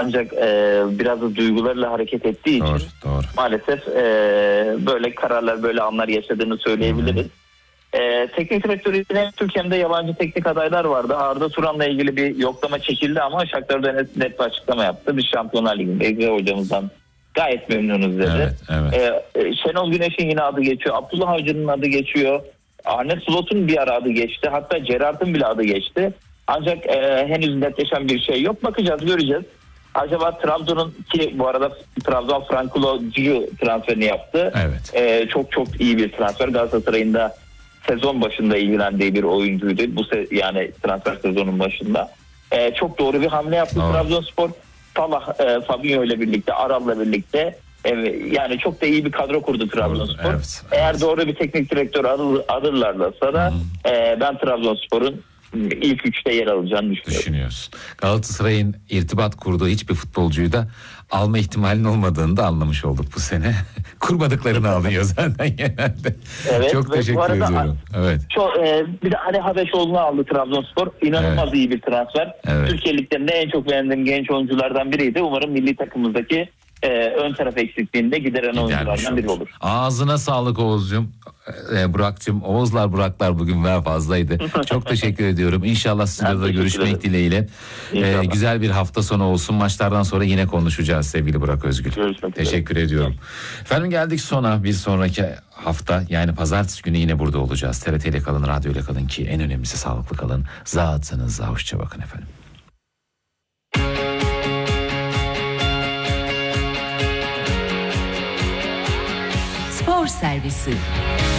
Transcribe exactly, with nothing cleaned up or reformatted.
ancak e, biraz da duygularla hareket ettiği Doğru, için doğru. maalesef e, böyle kararlar, böyle anlar yaşadığını söyleyebiliriz. E, teknik direktörü Türkiye'de yabancı teknik adaylar vardı. Arda Turan'la ilgili bir yoklama çekildi ama Shakhtar Donetsk net bir açıklama yaptı. Biz Şampiyonlar Ligi'ndeyiz ve hocamızdan gayet memnunuz dedi. Evet, evet. E, Şenol Güneş'in yine adı geçiyor. Abdullah Avcı'nın adı geçiyor. Arne Slot'un bir ara adı geçti. Hatta Gerrard'ın bile adı geçti. Ancak e, henüz netleşen bir şey yok. Bakacağız, göreceğiz. Acaba Trabzon'un, ki bu arada Trabzon Frankulo'cu transferini yaptı. Evet. E, çok çok iyi bir transfer. Galatasaray'ın da sezon başında ilgilendiği bir oyuncuydu. Bu se- yani transfer sezonun başında. E, çok doğru bir hamle yaptı Doğru. Trabzonspor. Salah, e, Fabinho ile birlikte, Aral'la birlikte. Evet, yani çok da iyi bir kadro kurdu Trabzonspor. Evet, evet. Eğer doğru bir teknik direktör alırlarsa da e, ben Trabzonspor'un ilk üçte yer alacağını düşünüyorum. Düşünüyorsun. Galatasaray'ın irtibat kurduğu hiçbir futbolcuyu da alma ihtimalinin olmadığını da anlamış olduk bu sene. Kurmadıklarını alıyor zaten genelde. Evet, çok ve teşekkür bu arada, ediyorum. Evet. Çok, e, bir de Ali Habeşoğlu'nu aldı Trabzonspor. İnanılmaz Evet. iyi bir transfer. Evet. Türkiye Lig'lerinde en çok beğendiğim genç oyunculardan biriydi. Umarım milli takımımızdaki e, ön taraf eksikliğinde gideren Gidermiş oyunculardan biri olur. olur. Ağzına sağlık Oğuz'cum. Ee, Burak'cığım, Oğuzlar Buraklar bugün ver fazlaydı. Çok teşekkür ediyorum. İnşallah stüdyoda görüşmek ederim. dileğiyle. İnşallah. Ee, güzel bir hafta sonu olsun. Maçlardan sonra yine konuşacağız sevgili Burak Özgül. Görüşmek üzere. Teşekkür ediyorum. Efendim geldik sona. Bir sonraki hafta yani pazartesi günü yine burada olacağız. T R T ile kalın, radyo ile kalın ki en önemlisi sağlıklı kalın. Zatınıza hoşça bakın efendim. Spor Servisi.